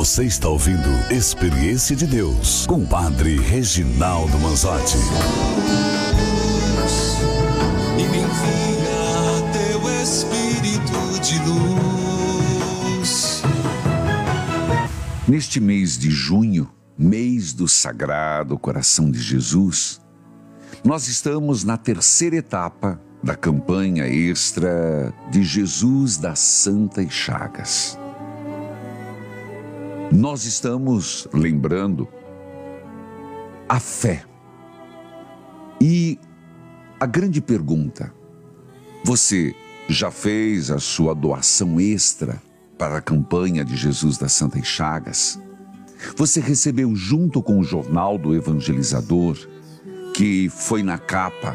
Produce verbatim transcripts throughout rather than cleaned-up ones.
Você está ouvindo Experiência de Deus com o Padre Reginaldo Manzotti. E me envia teu Espírito de luz. Neste mês de junho, mês do Sagrado Coração de Jesus, nós estamos na terceira etapa da campanha extra de Jesus das Santas Chagas. Nós estamos lembrando a fé. E a grande pergunta: você já fez a sua doação extra para a campanha de Jesus das Santas Chagas? Você recebeu junto com o jornal do evangelizador, que foi na capa,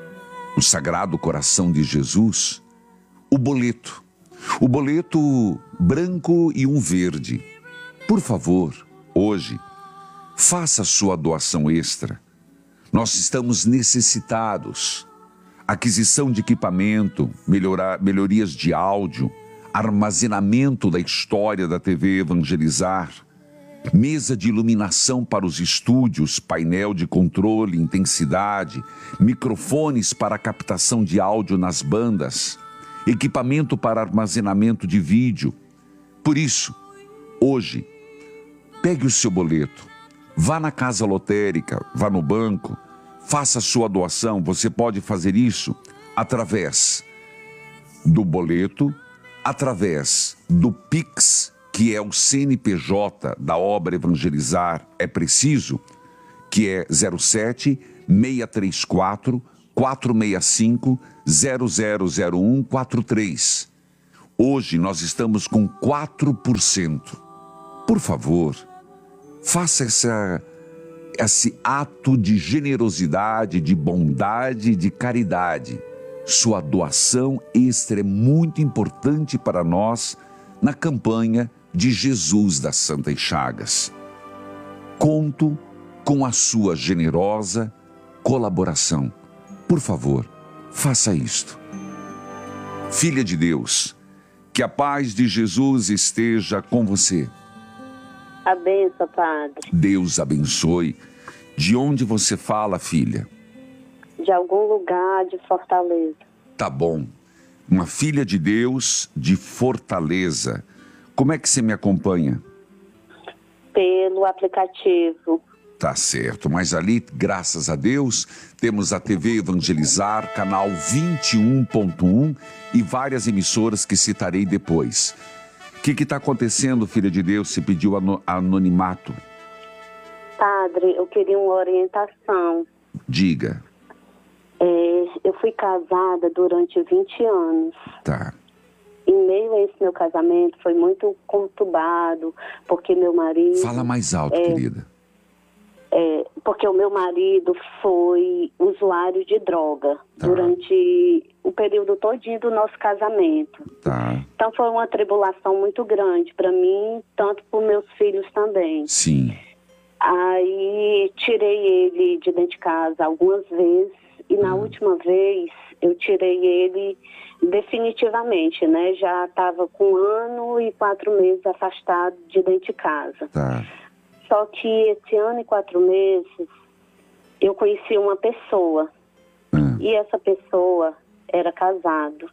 o Sagrado Coração de Jesus, o boleto. O boleto branco e um verde. Por favor, hoje, faça a sua doação extra. Nós estamos necessitados. Aquisição de equipamento, melhorar, melhorias de áudio, armazenamento da história da T V Evangelizar, mesa de iluminação para os estúdios, painel de controle, intensidade, microfones para captação de áudio nas bandas, equipamento para armazenamento de vídeo. Por isso, hoje, pegue o seu boleto, vá na casa lotérica, vá no banco, faça a sua doação. Você pode fazer isso através do boleto, através do Pix, que é o C N P J da obra Evangelizar É Preciso, que é zero sete, seis três quatro, quatro seis cinco, zero zero zero um quatro três. Hoje nós estamos com quatro por cento. Por favor, faça essa, esse ato de generosidade, de bondade, de caridade. Sua doação extra é muito importante para nós na campanha de Jesus das Santas Chagas. Conto com a sua generosa colaboração. Por favor, faça isto. Filha de Deus, que a paz de Jesus esteja com você. A benção, Padre. Deus abençoe. De onde você fala, filha? De algum lugar de Fortaleza. Tá bom. Uma filha de Deus de Fortaleza. Como é que você me acompanha? Pelo aplicativo. Tá certo, mas ali, graças a Deus, temos a T V Evangelizar, canal vinte e um ponto um e várias emissoras que citarei depois. O que está acontecendo, filha de Deus? Você pediu anonimato. Padre, eu queria uma orientação. Diga. É, eu fui casada durante vinte anos. Tá. Em meio a esse meu casamento foi muito conturbado, porque meu marido... Fala mais alto, é, querida. É, porque o meu marido foi usuário de droga Tá. durante o período todinho do nosso casamento. Tá. Então foi uma tribulação muito grande para mim, tanto para meus filhos também. Sim. Aí tirei ele de dentro de casa algumas vezes e na Hum. última vez eu tirei ele definitivamente, né? Já estava com um ano e quatro meses afastado de dentro de casa. Tá. Só que esse ano e quatro meses eu conheci uma pessoa Hum. e essa pessoa era casado.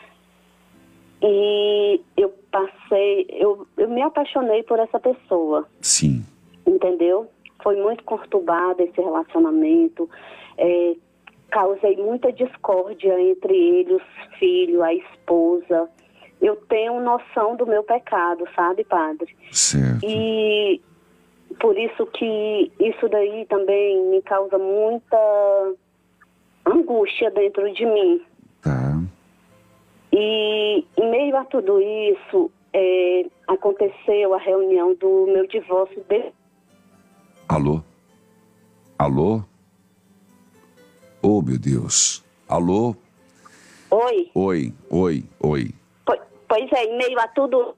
E eu passei, eu, eu me apaixonei por essa pessoa. Sim. Entendeu? Foi muito conturbado esse relacionamento, é, causei muita discórdia entre ele, os filhos, a esposa. Eu tenho noção do meu pecado, sabe, Padre? Certo. E por isso que isso daí também me causa muita angústia dentro de mim. Tá. E em meio a tudo isso, é, aconteceu a reunião do meu divórcio de... Alô? Alô? Oh, meu Deus. Alô? Oi? Oi, oi, oi. Po- Pois é, em meio a tudo...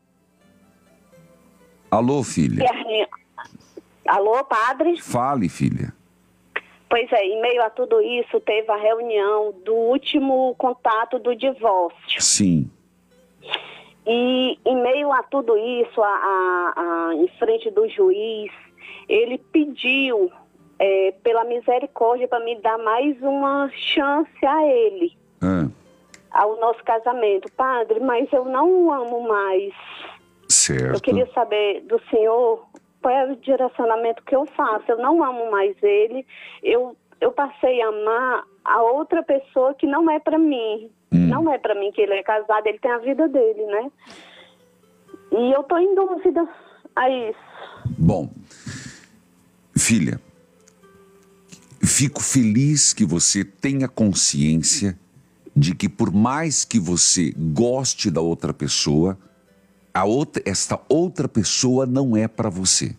Alô, filha? Alô, Padre? Fale, filha. Pois é, em meio a tudo isso, teve a reunião do último contato do divórcio. Sim. E em meio a tudo isso, a, a, a, em frente do juiz, ele pediu é, pela misericórdia para me dar mais uma chance a ele, ah. ao nosso casamento. Padre, mas eu não o amo mais. Certo. Eu queria saber do senhor qual é o direcionamento que eu faço. Eu não amo mais ele, eu, eu passei a amar a outra pessoa que não é para mim. Hum. Não é para mim que ele é casado, ele tem a vida dele, né? E eu tô em dúvida a isso. Bom, filha, fico feliz que você tenha consciência de que por mais que você goste da outra pessoa, a outra, esta outra pessoa não é para você.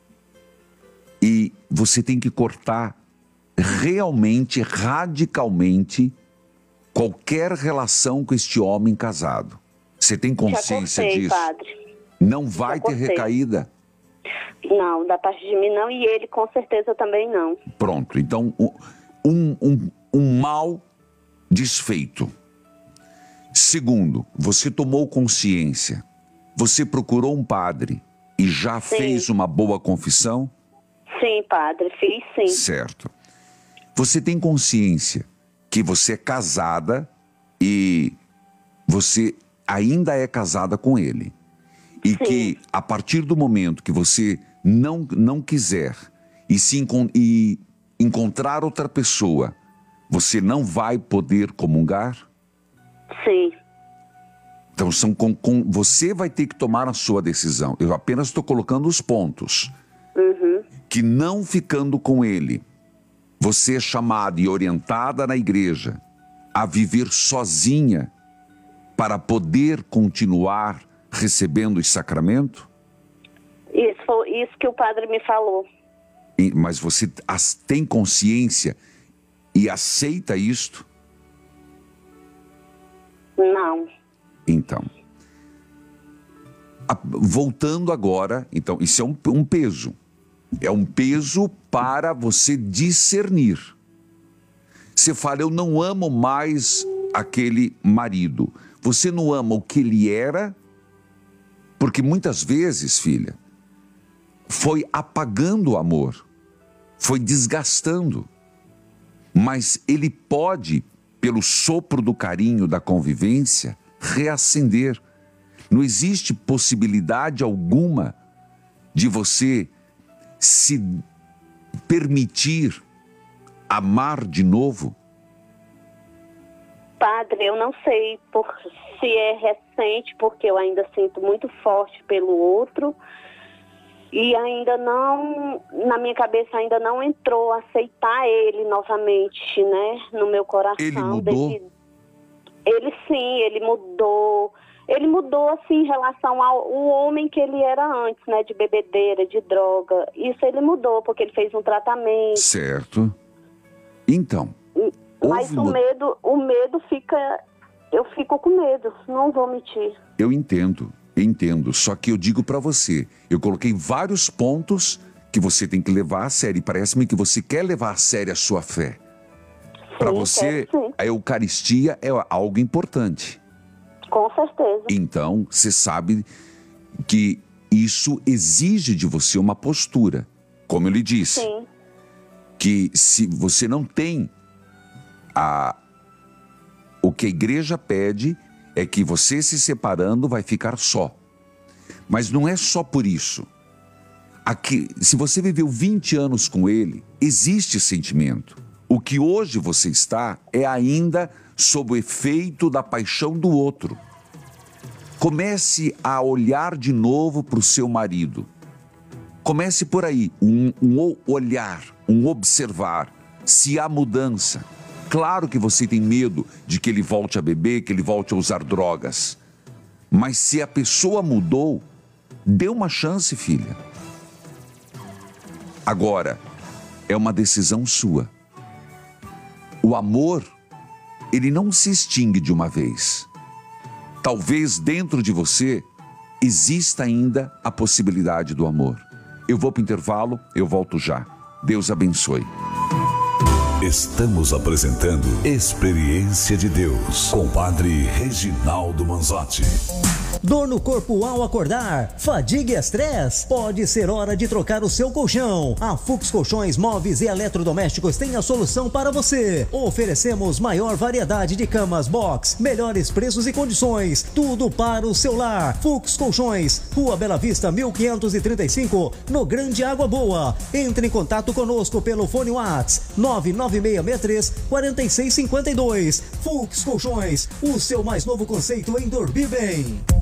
E você tem que cortar realmente, radicalmente, qualquer relação com este homem casado. Você tem consciência cortei, disso? Padre. Não vai ter recaída? Não, da parte de mim não, e ele com certeza também não. Pronto, então um, um, um mal desfeito. Segundo, você tomou consciência, você procurou um padre e já sim. fez uma boa confissão? Sim, padre, fiz sim. Certo. Você tem consciência que você é casada e você ainda é casada com ele. E sim. que a partir do momento que você não, não quiser e, se encon e encontrar outra pessoa, você não vai poder comungar? Sim. Então são com, com, você vai ter que tomar a sua decisão. Eu apenas estou colocando os pontos. Uhum. Que não ficando com ele, você é chamada e orientada na igreja a viver sozinha para poder continuar recebendo os sacramentos? Isso foi isso que o padre me falou. E, mas você as, tem consciência e aceita isto? Não. Então, a, voltando agora, então, isso é um, um peso. É um peso para você discernir. Você fala, eu não amo mais aquele marido. Você não ama o que ele era? Porque muitas vezes, filha, foi apagando o amor, foi desgastando. Mas ele pode, pelo sopro do carinho, da convivência, reacender. Não existe possibilidade alguma de você se permitir amar de novo? Padre, eu não sei por, se é recente, porque eu ainda sinto muito forte pelo outro e ainda não, na minha cabeça ainda não entrou aceitar ele novamente, né, no meu coração. Ele mudou? Desde, ele sim, ele mudou. Ele mudou, assim, em relação ao, ao homem que ele era antes, né? De bebedeira, de droga. Isso ele mudou, porque ele fez um tratamento. Certo. Então... Mas o medo, o medo fica... Eu fico com medo, não vou mentir. Eu entendo, entendo. Só que eu digo pra você, eu coloquei vários pontos que você tem que levar a sério. E parece-me que você quer levar a sério a sua fé. Para você, sim. A Eucaristia é algo importante. Com certeza. Então, você sabe que isso exige de você uma postura. Como eu lhe disse. Sim. Que se você não tem a... O que a igreja pede é que você se separando vai ficar só. Mas não é só por isso. Aqui, se você viveu vinte anos com ele, existe sentimento. O que hoje você está é ainda sob o efeito da paixão do outro. Comece a olhar de novo para o seu marido. Comece por aí, um, um olhar, um observar, se há mudança. Claro que você tem medo de que ele volte a beber, que ele volte a usar drogas. Mas se a pessoa mudou, dê uma chance, filha. Agora, é uma decisão sua. O amor, ele não se extingue de uma vez. Talvez dentro de você exista ainda a possibilidade do amor. Eu vou para o intervalo, eu volto já. Deus abençoe. Estamos apresentando Experiência de Deus com o Padre Reginaldo Manzotti. Dor no corpo ao acordar? Fadiga e estresse? Pode ser hora de trocar o seu colchão. A Fux Colchões, Móveis e Eletrodomésticos tem a solução para você. Oferecemos maior variedade de camas box, melhores preços e condições, tudo para o seu lar. Fux Colchões, Rua Bela Vista, mil quinhentos e trinta e cinco, no Grande Água Boa. Entre em contato conosco pelo fone WhatsApp nove nove seis seis três, quatro seis cinco dois. Fux Colchões, o seu mais novo conceito em dormir bem.